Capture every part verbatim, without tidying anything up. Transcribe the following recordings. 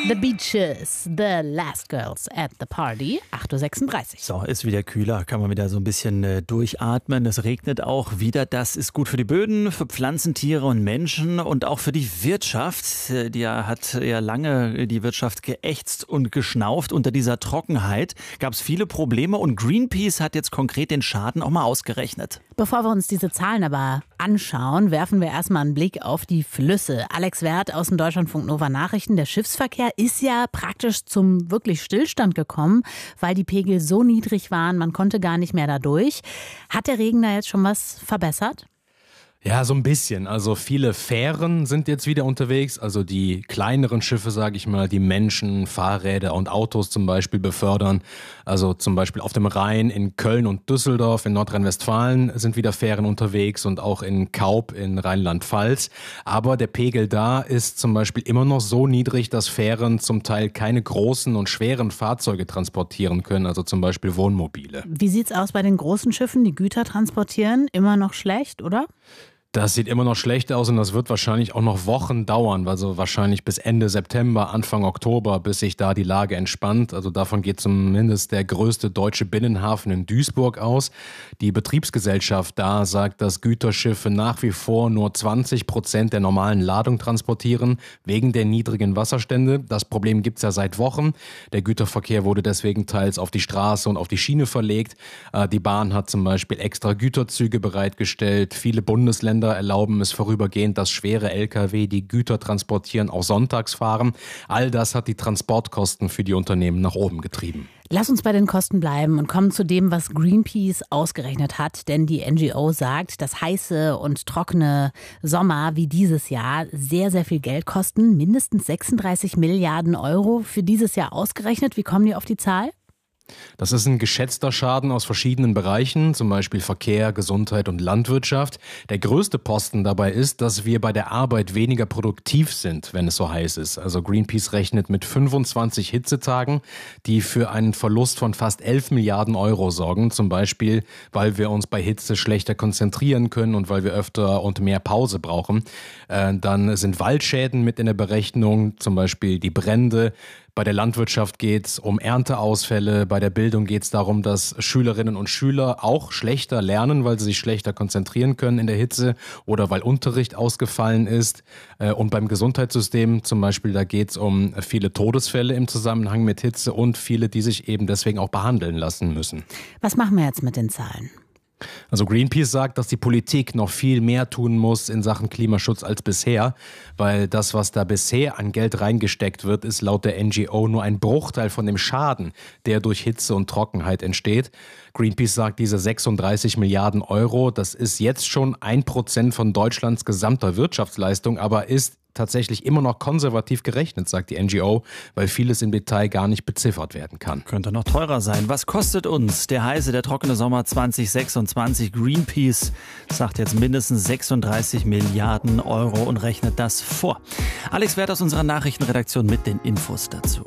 The Beaches, The Last Girls at the Party, acht Uhr sechsunddreißig. So, ist wieder kühler, kann man wieder so ein bisschen äh, durchatmen. Es regnet auch wieder. Das ist gut für die Böden, für Pflanzen, Tiere und Menschen und auch für die Wirtschaft. Äh, die hat ja lange die Wirtschaft geächzt und geschnauft. Unter dieser Trockenheit gab es viele Probleme und Greenpeace hat jetzt konkret den Schaden auch mal ausgerechnet. Bevor wir uns diese Zahlen aber anschauen, werfen wir erstmal einen Blick auf die Flüsse. Alex Werth aus dem Deutschlandfunk Nova Nachrichten. Der Schiffsverkehr ist ja praktisch zum wirklich Stillstand gekommen, weil die Pegel so niedrig waren, man konnte gar nicht mehr da durch. Hat der Regen da jetzt schon was verbessert? Ja, so ein bisschen. Also viele Fähren sind jetzt wieder unterwegs, also die kleineren Schiffe, sage ich mal, die Menschen, Fahrräder und Autos zum Beispiel befördern. Also zum Beispiel auf dem Rhein in Köln und Düsseldorf in Nordrhein-Westfalen sind wieder Fähren unterwegs und auch in Kaub in Rheinland-Pfalz. Aber der Pegel da ist zum Beispiel immer noch so niedrig, dass Fähren zum Teil keine großen und schweren Fahrzeuge transportieren können, also zum Beispiel Wohnmobile. Wie sieht's aus bei den großen Schiffen, die Güter transportieren? Immer noch schlecht, oder? Das sieht immer noch schlecht aus und das wird wahrscheinlich auch noch Wochen dauern, also wahrscheinlich bis Ende September, Anfang Oktober, bis sich da die Lage entspannt. Also davon geht zumindest der größte deutsche Binnenhafen in Duisburg aus. Die Betriebsgesellschaft da sagt, dass Güterschiffe nach wie vor nur zwanzig Prozent der normalen Ladung transportieren, wegen der niedrigen Wasserstände. Das Problem gibt es ja seit Wochen. Der Güterverkehr wurde deswegen teils auf die Straße und auf die Schiene verlegt. Die Bahn hat zum Beispiel extra Güterzüge bereitgestellt. Viele Bundesländer erlauben es vorübergehend, dass schwere L K W, die Güter transportieren, auch sonntags fahren. All das hat die Transportkosten für die Unternehmen nach oben getrieben. Lass uns bei den Kosten bleiben und kommen zu dem, was Greenpeace ausgerechnet hat. Denn die N G O sagt, dass heiße und trockene Sommer wie dieses Jahr sehr, sehr viel Geld kosten. Mindestens sechsunddreißig Milliarden Euro für dieses Jahr ausgerechnet. Wie kommen die auf die Zahl? Das ist ein geschätzter Schaden aus verschiedenen Bereichen, zum Beispiel Verkehr, Gesundheit und Landwirtschaft. Der größte Posten dabei ist, dass wir bei der Arbeit weniger produktiv sind, wenn es so heiß ist. Also Greenpeace rechnet mit fünfundzwanzig Hitzetagen, die für einen Verlust von fast elf Milliarden Euro sorgen. Zum Beispiel, weil wir uns bei Hitze schlechter konzentrieren können und weil wir öfter und mehr Pause brauchen. Äh, dann sind Waldschäden mit in der Berechnung, zum Beispiel die Brände. Bei der Landwirtschaft geht es um Ernteausfälle, bei der Bildung geht es darum, dass Schülerinnen und Schüler auch schlechter lernen, weil sie sich schlechter konzentrieren können in der Hitze oder weil Unterricht ausgefallen ist. Und beim Gesundheitssystem zum Beispiel, da geht es um viele Todesfälle im Zusammenhang mit Hitze und viele, die sich eben deswegen auch behandeln lassen müssen. Was machen wir jetzt mit den Zahlen? Also Greenpeace sagt, dass die Politik noch viel mehr tun muss in Sachen Klimaschutz als bisher, weil das, was da bisher an Geld reingesteckt wird, ist laut der N G O nur ein Bruchteil von dem Schaden, der durch Hitze und Trockenheit entsteht. Greenpeace sagt, diese sechsunddreißig Milliarden Euro, das ist jetzt schon ein Prozent von Deutschlands gesamter Wirtschaftsleistung, aber ist tatsächlich immer noch konservativ gerechnet, sagt die N G O, weil vieles im Detail gar nicht beziffert werden kann. Könnte noch teurer sein. Was kostet uns der heiße, der trockene Sommer zwanzig sechsundzwanzig? Greenpeace sagt jetzt mindestens sechsunddreißig Milliarden Euro und rechnet das vor. Alex Werth aus unserer Nachrichtenredaktion mit den Infos dazu.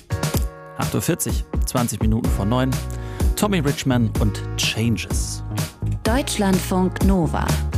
acht Uhr vierzig, zwanzig Minuten vor neun. Tommy Richman und Changes. Deutschlandfunk Nova.